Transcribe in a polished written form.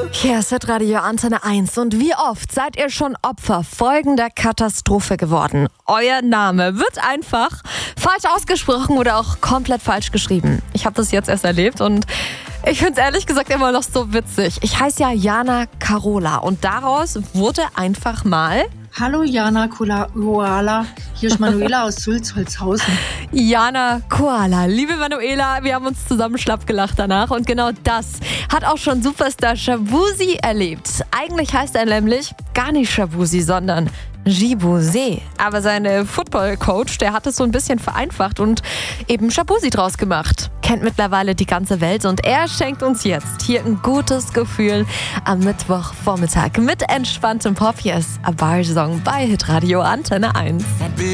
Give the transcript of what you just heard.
Hier ist Radio Antenne 1 und wie oft seid ihr schon Opfer folgender Katastrophe geworden? Euer Name wird einfach falsch ausgesprochen oder auch komplett falsch geschrieben. Ich habe das jetzt erst erlebt und ich finde es ehrlich gesagt immer noch so witzig. Ich heiße ja Jana Carola und daraus wurde einfach mal... Hallo Jana Koala, hier ist Manuela aus Sulz-Holzhausen. Jana Koala. Liebe Manuela, wir haben uns zusammen schlapp gelacht danach und genau das hat auch schon Superstar Shaboozey erlebt. Eigentlich heißt er nämlich gar nicht Shaboozey, sondern Jibozé. Aber sein Football-Coach, der hat es so ein bisschen vereinfacht und eben Shaboozey draus gemacht. Kennt mittlerweile die ganze Welt und er schenkt uns jetzt hier ein gutes Gefühl am Mittwochvormittag mit entspanntem Pop. Hier ist A Bar Song bei Hitradio Antenne 1.